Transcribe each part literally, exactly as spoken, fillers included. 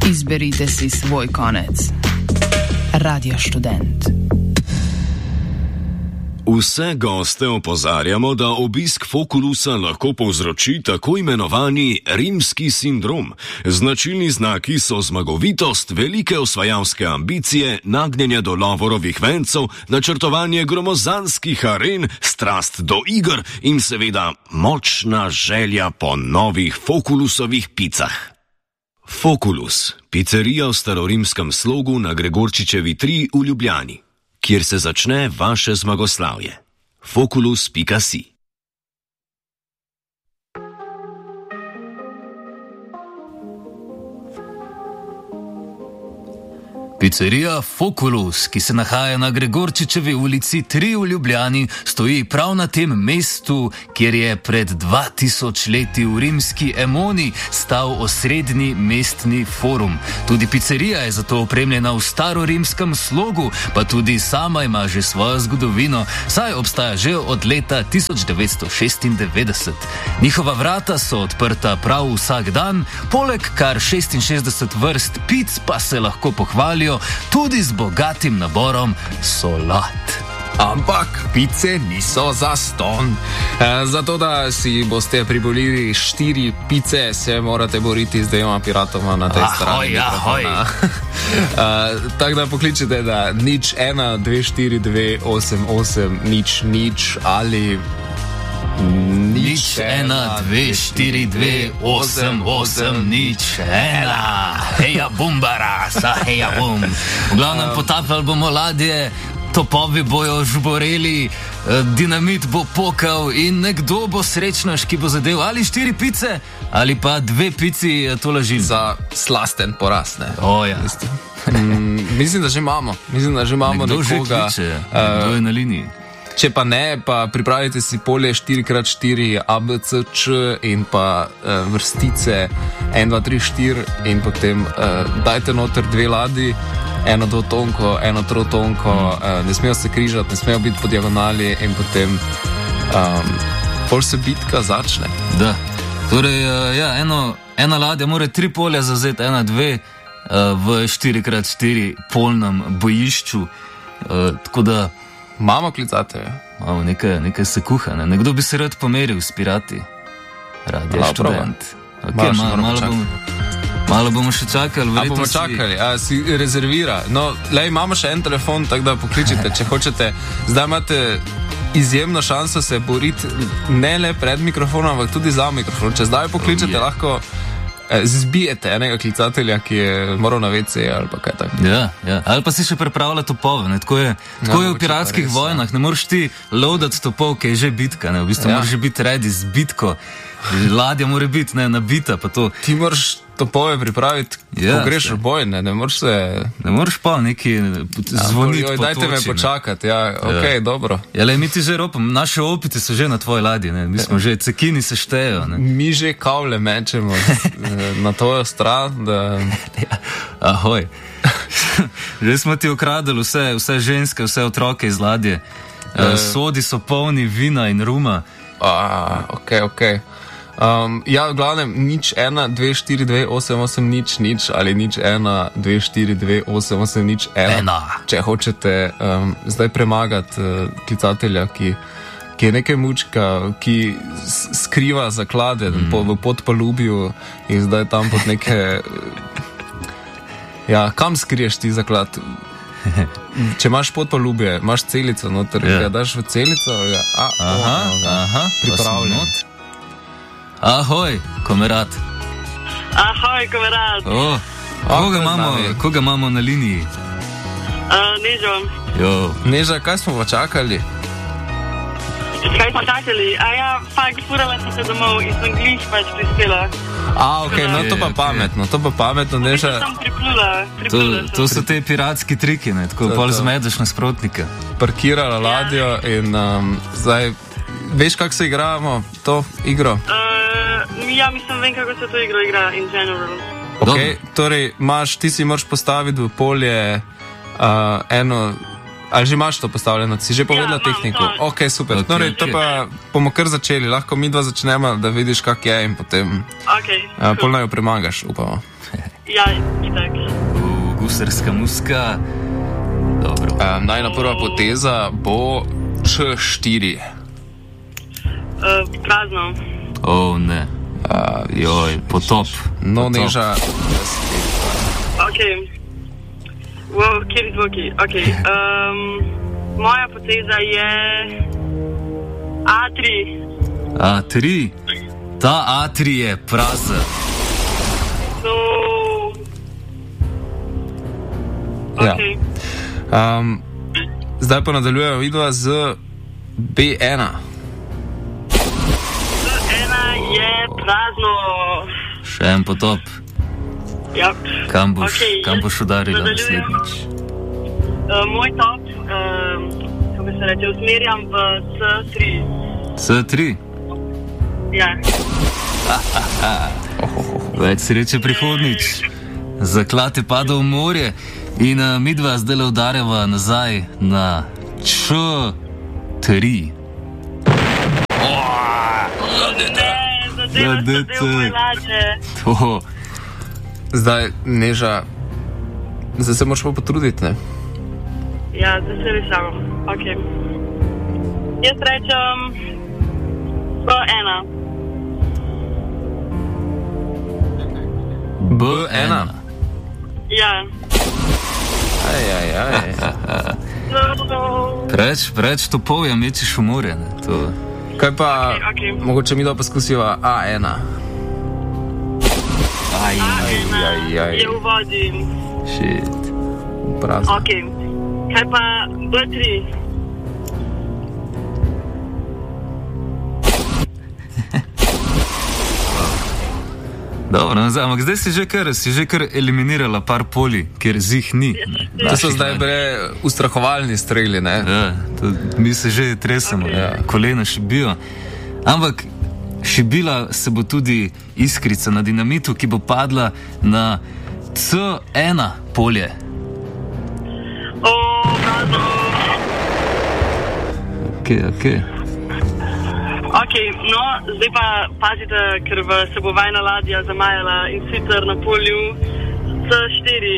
Izberite si svoj konec. Radio Študent. Vse goste opozarjamo, da obisk Fokulusa lahko povzroči tako imenovani rimski sindrom. Značilni znaki so zmagovitost, velike osvajalske ambicije, nagnjenje do lovorovih vencev, načrtovanje gromozanskih aren, strast do iger in seveda močna želja po novih Fokulusovih picah. Fokulus, pizzerija v starorimskem slogu na Gregorčičevi tri v Ljubljani, kjer se začne vaše zmagoslavje. Fokulus pika si. Pizzerija Fokulus, ki se nahaja na Gregorčičevi ulici tri v Ljubljani, stoji prav na tem mestu, kjer je pred dva tisoč leti v rimski Emoni stal osrednji mestni forum. Tudi pizzerija je zato opremljena v starorimskem slogu, pa tudi sama ima že svojo zgodovino, saj obstaja že od leta tisoč devetsto šestindevetdeset. Njihova vrata so odprta prav vsak dan, poleg kar šestinšestdeset vrst pic pa se lahko pohvalijo tudi z bogatim naborom solat. Ampak pice niso zastonj. E, zato, da si boste privolili štiri pice, se morate boriti z dvema piratoma na tej strani. Ahoj, ahoj. e, Tako da pokličete, da nič ena, dve, štiri, dve, osem, osem, nič, nič ali... Nič ena, dve, štiri, dve, osem, osem, nič ena. Heja bumbara, sa heja bum. V glavnem potapljali bomo ladje, topovi bojo žboreli, dinamit bo pokal in nekdo bo srečnaš, ki bo zadev ali štiri pice, ali pa dve pici to lažil. Za slasten poraz, ne? O ja. mm, mislim, da že imamo. Mislim, da že imamo nekdo nekoga. Že kliče, nekdo je na liniji. Če pa ne, pa pripravite si polje štiri krat štiri A B C Č in pa uh, vrstice ena, dva, tri, štiri in potem uh, dajte noter dve ladi, eno dvotonko, eno trotonko, uh, ne smejo se križati, ne smejo biti po diagonali in potem um, pol se bitka začne. Da, torej uh, ja, eno, ena ladja mora tri polja zazeti, ena, dve uh, v štiri krat štiri polnem bojišču, uh, tako da Mamo klicate, ja. Mamo, nekaj, nekaj se kuha, ne? Nekdo bi se rad pomeril s pirati. Radio Študent. Okay, malo, malo, bomo, malo bomo še čakali. A bomo čakali, a si rezervira. No, lej, imamo še en telefon, tako da pokličite, če hočete. Zdaj imate izjemno šanso se boriti ne le pred mikrofonom, ampak tudi za mikrofon. Če zdaj pokličete, oh, lahko zbijete enega klicatelja, ki je moral na ve ce ali pa kaj tako. Ja, ja. Ali pa si še pripravlja topove. Ne? Tako je, tako ja, je v piratskih res, vojnah. Ja. Ne moreš ti loadati topov, ki je že bitka. Ne? V bistvu ja. Moraš že biti ready z bitko. Ladja mora biti ne, nabita. Pa to. Ti moraš topove pripraviti, ja, ko greš v boj. Ne, ne moreš se... Ne moreš pa neki zvoniti ja, po dajte toči, me počakati. Ja, ok, ja. Dobro. Ja, le, mi ti že ropam. Naše opiti so že na tvoji ladji. Ne? Mi smo ja. že, cekini se štejo. Ne? Mi že kavle mečemo na tvojo stran. Da... Ja. Ahoj. Že smo ti ukradili vse, vse ženske, vse otroke iz ladje. Ja. Sodi so polni vina in ruma. A, ok, ok. Um, ja, v glavnem, nič ena, dve, štiri, dve, osem, osem, nič, nič, ali nič ena, dve, štiri, dve, osem, osem, nič, ena. ena. Če hočete um, zdaj premagati uh, klicatelja, ki, ki je nekaj mučka, ki skriva zaklade mm. po, v podpalubju in zdaj tam pod neke... Ja, kam skriješ ti zaklad? Če imaš podpalubje, imaš celico noter, ja. Ga daš v celico, ja. A, aha, o, aha, pripravljen. Ahoj, komerad. Ahoj, komerad. Oh, koga, imamo, koga imamo na liniji? Uh, Nežo. Jo. Neža, kaj smo pa čakali? Kaj smo čakali? A ja, fakt, furala sem se domov in sem gliš pač prispela. A, ok, no to pa pametno, to pa pametno, Neža. Sem priplula, priplula to, to so te piratski triki, ne, tako pol zmedeš nasprotnika. Parkirala ladjo ja. In um, zdaj, veš, kako se igramo to igro? Uh, ja, mislim, vem, kako se to igro igra in general. Ok, torej, imaš, ti si moraš postaviti v polje uh, eno Ali že imaš to postavljeno? Si že povedala Ja, imam, tehniko? imam. Ok, super. Ok, Okay, no, to ok. pa bomo kar začeli. Lahko mi dva začnemo, da vidiš, kak je in potem Okay, uh, pol naj jo premagaš, upamo. Ja, itak. Uh, gusarska muska. Dobro. Uh, najna prva poteza bo č štiri. Uh, prazno. O, oh, ne. Uh, Joj, potop. no, potop. Neža. Ok. Wow, kjer zvuki. Ok. Um, moja poteza je A tri. A tri. Ta A tri je prazen. So... Ja. Ok. Um, zdaj pa nadaljujemo vidva z B ena. Ena je prazno. Še en potop. Ja. Kam boš, Okej, kam jaz boš udarila nadaljujem. naslednjič? Uh, moj top, um, kako se reče, usmerjam v C tri. C tri. Ja. Več sreče prihodnič. Zaklad je padel v morje in uh, midva zdaj le udarjava nazaj na Č tri. Ne, zadeva se Zadete. del moje laže. To. Zdaj, Neža, zdaj se moraš pa potruditi, ne? Ja, zdaj se rešavam. Ok. Jaz rečem B ena. B ena. Ja. Aj, aj, aj. No, no. Preč, preč to povja, mečiš v morje. Ne? To. Kaj pa, Okej, okej. mogoče mi da poskusiva A ena. Aj, A aj, ena aj, aj. je v vodi. Shit. Prazno. Ok. Kaj pa B tri? Dobro, no, zdaj, ampak zdaj si že, kar, si že kar eliminirala par poli, kjer zih ni. Ne? To so zdaj bile ustrahovalni streli, ne? Ja, to, mi se že tresemo, Ok. okay. Kolena šibijo. Ampak šibila se bo tudi iskrica na dinamitu, ki bo padla na C ena polje. O, prazno. Ok, ok. Ok, no, zdaj pa pazite, ker se bo vajna ladja zamajala in sicer na polju C štiri.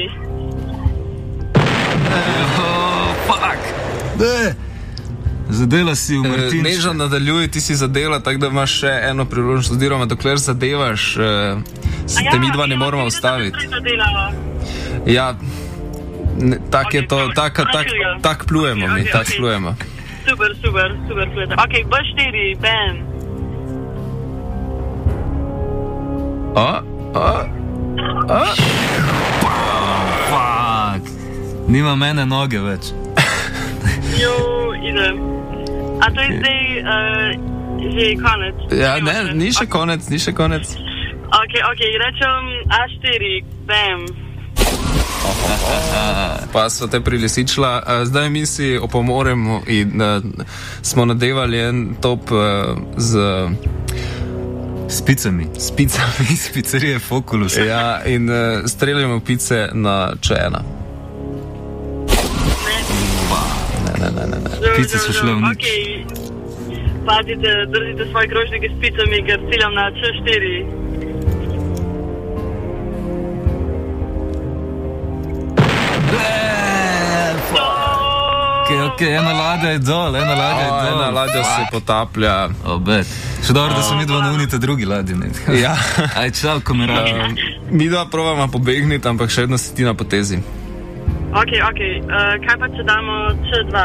Oh, fuck! Ne! Zadela si v E, Martinč. Neža, nadaljuj, ti si zadela, tako da imaš še eno priložnost, oziroma dokler zadevaš, eh, se te midva ne moramo ustaviti. Ja, ne, tak je Ok, to, dobro. tak, tak, Pravilno. tak plujemo Ok, mi, ok, tak ok. plujemo. Super, super, super, super. Ok, B štiri, bam. A, a, a. Fuck! Nima mene noge več. Jo, idem. A to je zdaj uh, že konec? Ja, ne, ni še konec, ni še konec. Ok, ok, rečem A štiri, bam. Pa so te prilisičila. Eh, Zdaj mi si opomoremo in uh, smo nadevali en top uh, z S picami. spicami. Iz pizzerije Foculus. Ja, in uh, streljamo pice na Č ena. Ne, ne, ne, ne, ne. Zelo, Pice so zelo, šle v zelo. nič. Ok, pazite, držite svoje krožnike s picami, ker ciljam na Č štiri. Okay, okay, ena ladja je dol, ena ladja je O, dol. ena ladja se potaplja. Obet. Še dobro, da so mi dva na unite drugi ladji. Ne? Ja. Aj čal, ko me rabi. Um, mi dva probamo pobegniti, ampak še vedno si ti na potezi. Ok, ok, uh, kaj pa če damo Č dva?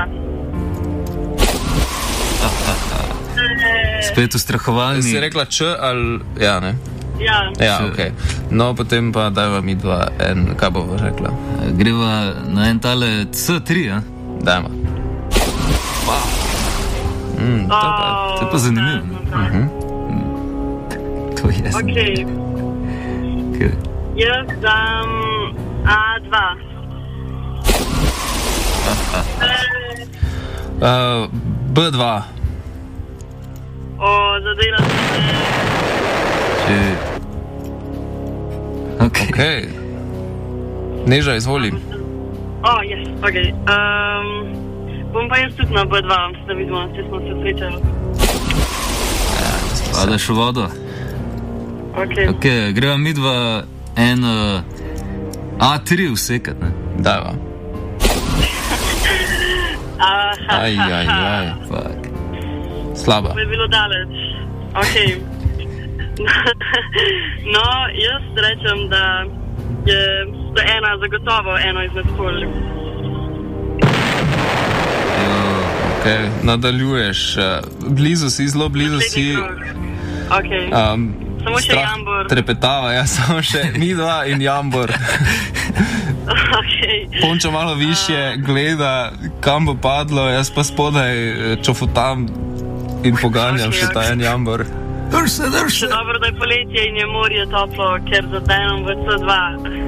Spet ustrahovalni. Si rekla Č ali... Ja, ne? Ja, Ja, Č. ok. No, potem pa dajva mi dva en... Kaj bova rekla? Greva na en tale C tri, ja? Dajmo. Mm, to pa... to je pa zanimivo, ne? Uh To je Ok, zanimivo. Okay. jaz dam A dva. Uh, B dva. O, zadela se me. Shit. Ok. Ok. Neža, izvoli. O, yes, ok. Um, bom pa jaz tudi na B dva, da vidimo, če smo se srečali. Spadaš v vodo. Okay. Ok, greva mi dva en uh, A tri vsekat, ne? Dajva. Aj, aj, aj. Fuck. Slaba. To je bilo daleč. Ok. No, jaz rečem, da je sta ena zagotovo eno izmed spol. Ok, nadaljuješ. Blizu si, zelo blizu si. Ok. Um, Samo še Jambor. Trepetava, ja, samo še mi dva in Jambor. Okay. Pončo malo više gleda, kam bo padlo, jaz pa spodaj čofotam in poganjam okay, še ta en Jambor. Drž se, drž se. Še dobro, da je poletje in je morje toplo, ker zatajam v C dva.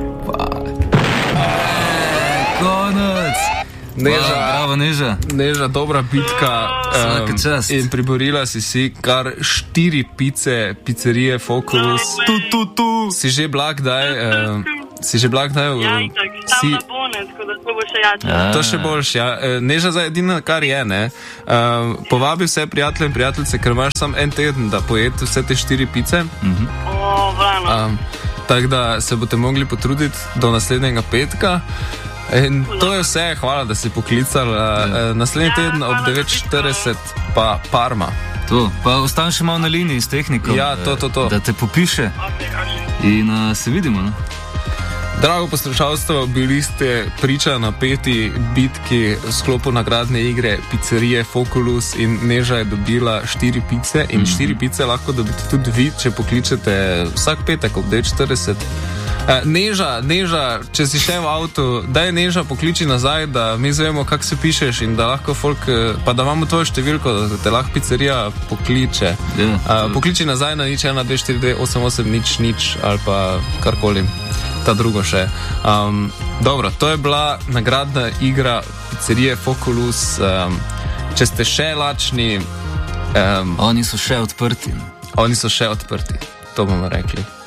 Konec. Neža, wow, bravo, Neža. Neža, dobra bitka. Um, in priborila si si kar štiri pice, pizzerije Focus. No, tu, tu, tu. Si že blag, daj. Um, si že blag, daj. Ja, itak, tam na bone, tako da to bo še jače. Ja. To še boljš, ja. Neža za edino, kar je, ne. Um, povabi vse prijatelje in prijateljice, ker imaš sam en teden, da pojeti vse te štiri pice. Mhm. O, vrano. Um, tako da se boste mogli potruditi do naslednjega petka. In to je vse, hvala, da si poklical. Ja. Naslednji teden ob devet štirideset pa Parma. To, pa ostan še malo na liniji s tehnikom. Ja, to, to, to. Da te popiše. Okay, okay. In uh, se vidimo, no? Drago poslušalstvo, bili ste priča na peti bitki v sklopu nagradne igre pizzerije Focus in Neža je dobila štiri pice in mm-hmm. štiri pice lahko dobite tudi vi, če pokličete vsak petek ob devet štirideset. Neža, Neža, če si še v avtu, daj Neža pokliči nazaj, da mi zvemo, kak se pišeš in da lahko folk, pa da imamo tvojo številko, da te lahko pizzerija pokliče. Yeah, uh, pokliči nazaj na nič ena dve štiri dve osem osem nič nič ali pa karkoli, ta drugo še. Um, dobro, to je bila nagradna igra pizzerije Focus. Um, če ste še lačni... Um, oni so še odprti. Oni so še odprti, to bomo rekli.